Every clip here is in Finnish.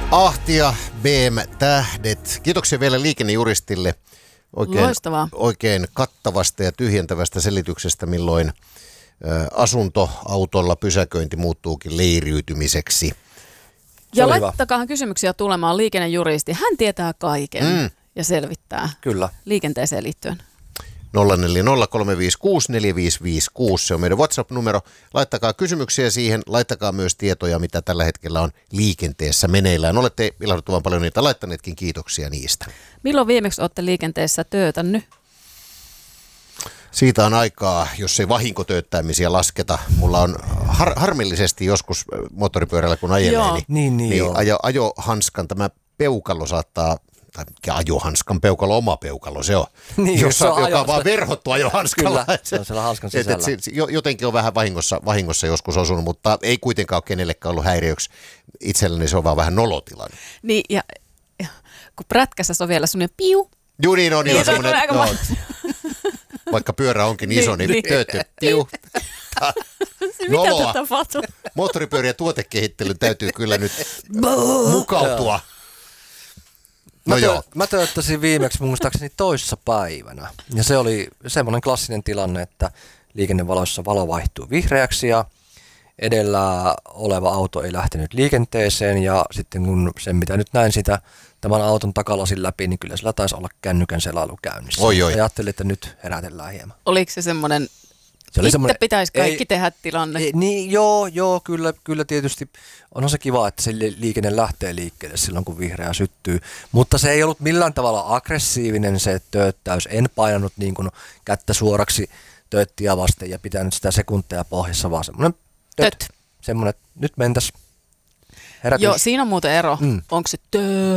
Ahtia, BM-tähdet. Kiitoksia vielä liikennejuristille oikein kattavasta ja tyhjentävästä selityksestä, milloin asuntoautolla pysäköinti muuttuukin leiriytymiseksi. Ja laittakaa kysymyksiä tulemaan liikennejuristi. Hän tietää kaiken ja selvittää liikenteeseen liittyen. 0403564556, se on meidän WhatsApp-numero. Laittakaa kysymyksiä siihen, laittakaa myös tietoja, mitä tällä hetkellä on liikenteessä meneillään. Olette ilahduttavan paljon niitä laittaneetkin, kiitoksia niistä. Milloin viimeksi olette liikenteessä töötännyt? Siitä on aikaa, jos ei vahinkotööttämisiä lasketa. Mulla on harmillisesti joskus moottoripyörällä, kun ajelee, niin ajohanskan tämä peukalo saattaa... tai ajohanskan peukalo, oma peukalo se on, niin, joka on vaan verhottu ajohanskalla. Kyllä, se on siellä hanskan sisällä. Jotenkin on vähän vahingossa joskus osunut, mutta ei kuitenkaan ole kenellekään ollut häiriöksi. Itselleni se on vaan vähän nolotilanne. Niin, ja kun prätkässä on vielä semmoinen piu. Joo, niin on semmoinen, vaikka pyörä onkin iso, niin töötte piu. Noloa. Moottoripyörien tuotekehittelyn täytyy kyllä nyt mukautua. Mä tööttäsin viimeksi muistaakseni toissa päivänä. Ja se oli semmoinen klassinen tilanne, että liikennevaloissa valo vaihtuu vihreäksi ja edellä oleva auto ei lähtenyt liikenteeseen. Ja sitten kun sen mitä nyt näin sitä tämän auton takalasin läpi, niin kyllä sillä taisi olla kännykän selailu käynnissä. Ajattelin, että nyt herätellään hieman. Oliko se semmoinen... Itse pitäisi kaikki tehdä tilanne. Niin, joo, kyllä tietysti. Onhan se kiva, että se liikenne lähtee liikkeelle silloin, kun vihreä syttyy. Mutta se ei ollut millään tavalla aggressiivinen se tööttäys. En painanut niin kuin kättä suoraksi tööttiä vasten ja pitänyt sitä sekunteja pohjassa, vaan semmoinen semmoinen, että nyt mentäs. Herätys. Joo, siinä on muuten ero. Onko se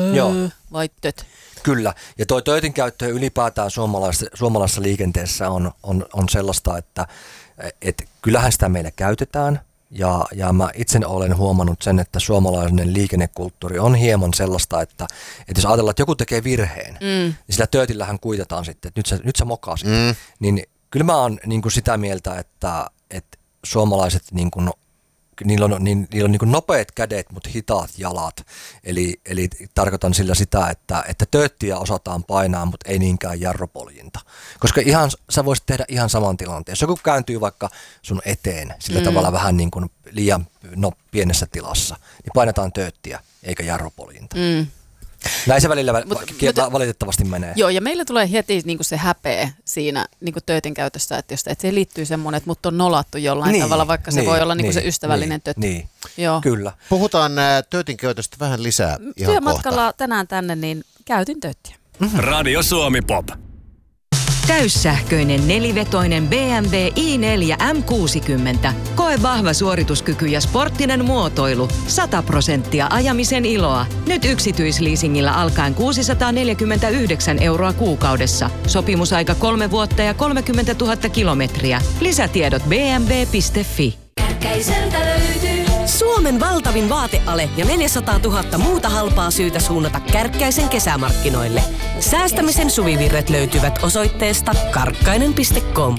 vai töt? Kyllä, ja toi töötin käyttö ylipäätään suomalaisessa liikenteessä on sellaista, että kyllähän sitä meillä käytetään, ja mä itse olen huomannut sen, että suomalainen liikennekulttuuri on hieman sellaista, että jos ajatellaan, että joku tekee virheen, niin sillä töötillähän kuitataan sitten, että nyt sä mokasit. Niin kyllä mä oon niin kuin sitä mieltä, että suomalaiset niin kuin niillä on niin kuin nopeat kädet, mutta hitaat jalat. Eli tarkoitan sillä sitä, että tööttiä osataan painaa, mutta ei niinkään jarrupoljinta. Koska sä voisit tehdä ihan saman tilanteen. Jos joku kääntyy vaikka sun eteen sillä tavalla vähän niin kuin liian pienessä tilassa, niin painetaan tööttiä eikä jarrupoljinta. Näin se välillä valitettavasti menee. Joo, ja meillä tulee heti niin kuin se häpeä siinä niin kuin töötin käytössä, että siihen liittyy semmoinen, että mut on nolattu jollain tavalla, vaikka se voi olla niin kuin se ystävällinen töötti. Niin, kyllä. Puhutaan töötin käytöstä vähän lisää ihan työmatkalla tänään tänne, niin käytin tööttiä. Radio Suomi Pop. Täyssähköinen nelivetoinen BMW i4 M60. Koe vahva suorituskyky ja sporttinen muotoilu. 100% ajamisen iloa. Nyt yksityisleasingillä alkaen 649 € kuukaudessa. Sopimusaika 3 vuotta ja 30 000 kilometriä. Lisätiedot bmw.fi. Kärkkäiseltä löytyy Suomen valtavin vaateale ja 400 000 muuta halpaa syytä suunnata Kärkkäisen kesämarkkinoille. Säästämisen suvivirret löytyvät osoitteesta karkkainen.com.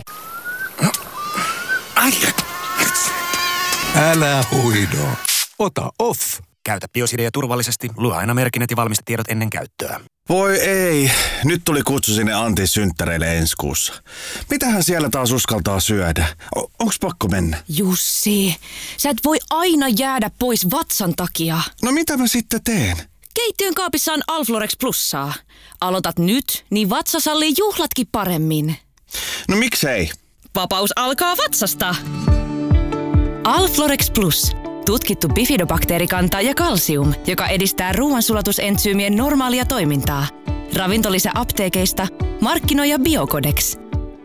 Älä huido. Ota off. Käytä Biosidea turvallisesti. Lue aina merkinnät ja valmistetiedot ennen käyttöä. Voi ei. Nyt tuli kutsu sinne Antin synttäreille ensi kuussa. Mitähän siellä taas uskaltaa syödä? Onks pakko mennä? Jussi, sä et voi aina jäädä pois vatsan takia. No mitä mä sitten teen? Keittiön kaapissa on Alflorex Plussaa. Aloitat nyt, niin vatsa sallii juhlatkin paremmin. No miksei? Vapaus alkaa vatsasta. Alflorex Plus. Tutkittu bifidobakteerikanta ja kalsium, joka edistää ruoansulatusentsyymien normaalia toimintaa. Ravintolisä apteekeista, markkinoija Biocodex.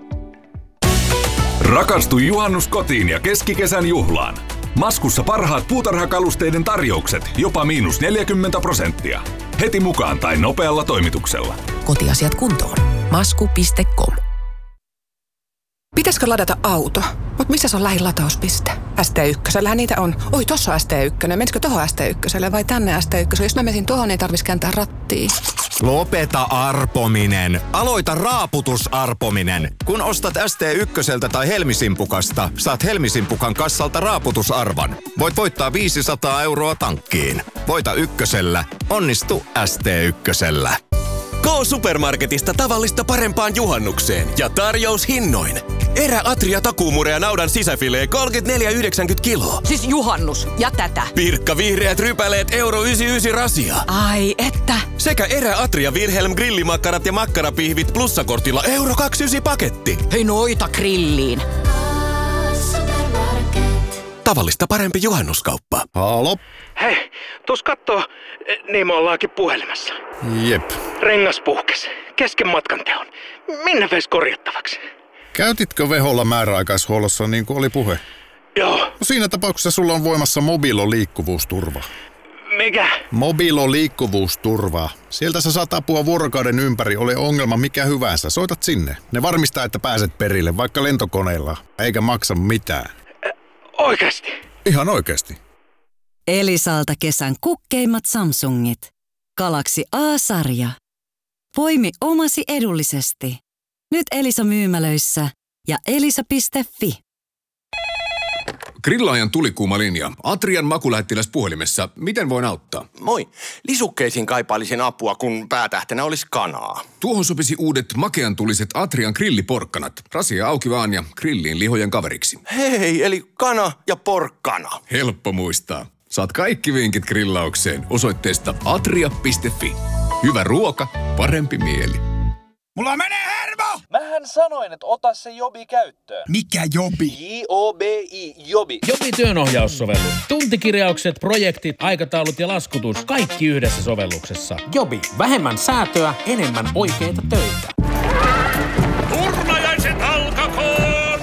Rakastu juhannus kotiin ja keskikesän juhlaan. Maskussa parhaat puutarhakalusteiden tarjoukset, jopa -40%. Heti mukaan tai nopealla toimituksella. Kotiasiat kuntoon. Masku.com. Pitäisikö ladata auto? Mutta missä on lähin latauspiste? ST1, niitä on. Oi, tossa on ST1. Menisikö tohon ST1 vai tänne ST1? Jos mä menisin tohon, ei tarvitsisi kääntää rattia. Lopeta arpominen. Aloita raaputusarpominen. Kun ostat ST1 tai Helmisimpukasta, saat Helmisimpukan kassalta raaputusarvan. Voit voittaa 500 € tankkiin. Voita ykkösellä onnistu ST1:llä. K-Supermarketista tavallista parempaan juhannukseen ja tarjoushinnoin. Eräatria takuumurea naudan sisäfilee 34,90 kiloa. Siis juhannus ja tätä. Pirkka vihreät rypäleet €1,99 rasia. Ai että. Sekä Eräatria Wilhelm grillimakkarat ja makkarapihvit plussakortilla €2,99 paketti. Hei noita grilliin. Tavallista parempi juhannuskauppa. Halo? Hei, tuus kattoo, niin me ollaankin puhelimessa. Jep. Rengas puhkes, kesken matkan teon. Minne veis korjattavaksi? Käytitkö Veholla määräaikaishuollossa niin kuin oli puhe? Joo. No siinä tapauksessa sulla on voimassa Mobilo liikkuvuusturva. Mikä? Mobilo liikkuvuusturva. Sieltä sä saat apua vuorokauden ympäri, ole ongelma mikä hyvänsä. Soitat sinne. Ne varmistaa, että pääset perille, vaikka lentokoneella, eikä maksa mitään. Oikeesti? Ihan oikeesti. Elisalta kesän kukkeimmat Samsungit. Galaxy A-sarja. Poimi omasi edullisesti. Nyt Elisa myymälöissä ja elisa.fi. Grillaajan tulikuuma linja. Atrian makulähettiläs puhelimessa. Miten voin auttaa? Moi. Lisukkeisiin kaipailisin apua, kun päätähtenä olisi kanaa. Tuohon sopisi uudet makean tuliset Atrian grilliporkkanat. Rasia auki vaan ja grilliin lihojen kaveriksi. Hei, eli kana ja porkkana. Helppo muistaa. Saat kaikki vinkit grillaukseen osoitteesta atria.fi. Hyvä ruoka, parempi mieli. Mulla menee hermo! Mähän sanoin, että ota se Jobi käyttöön. Mikä Jobi? J-O-B-I, Jobi. Jobi työnohjaussovellus. Tuntikirjaukset, projektit, aikataulut ja laskutus. Kaikki yhdessä sovelluksessa. Jobi. Vähemmän säätöä, enemmän oikeita töitä. Turnajaiset alkakoon!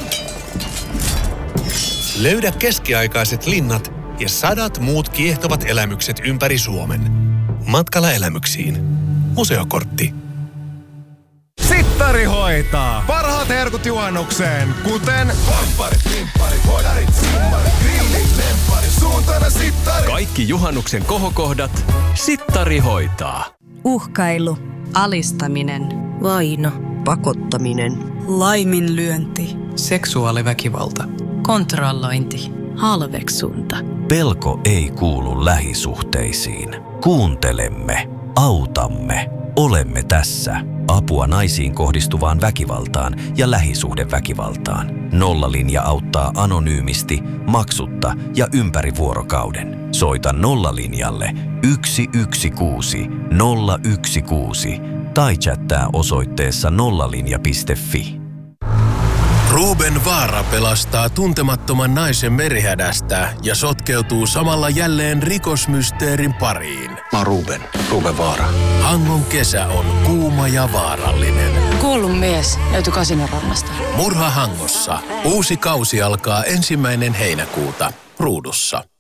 Löydä keskiaikaiset linnat ja 100 muut kiehtovat elämykset ympäri Suomen. Matkalla elämyksiin. Museokortti. Sittari hoitaa. Parhaat herkut juhannukseen, kuten Vampparit, pimpparit, hodarit, simmarit, grillit, lempparit, suuntana sittari. Kaikki juhannuksen kohokohdat Sittari hoitaa. Uhkailu, alistaminen, vaino, pakottaminen, laiminlyönti, seksuaaliväkivalta, kontrollointi, halveksunta. Pelko ei kuulu lähisuhteisiin. Kuuntelemme, autamme, olemme tässä. Apua naisiin kohdistuvaan väkivaltaan ja lähisuhdeväkivaltaan. Nollalinja auttaa anonyymisti, maksutta ja ympäri vuorokauden. Soita Nollalinjalle 116 016 tai chattaa osoitteessa nollalinja.fi. Ruben Vaara pelastaa tuntemattoman naisen merihädästä ja sotkeutuu samalla jälleen rikosmysteerin pariin. Mä oon Ruben Vaara. Hangon kesä on kuuma ja vaarallinen. Kuollut mies löytyi Kasinorannasta. Murha Hangossa. Uusi kausi alkaa 1. heinäkuuta Ruudussa.